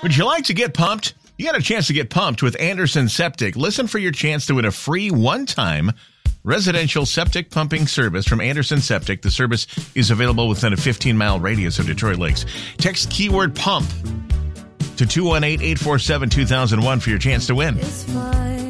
Would you like to get pumped? You got a chance to get pumped with Anderson Septic. Listen for your chance to win a free one-time residential septic pumping service from Anderson Septic. The service is available within a 15-mile radius of Detroit Lakes. Text keyword pump to 218-847-2001 for your chance to win.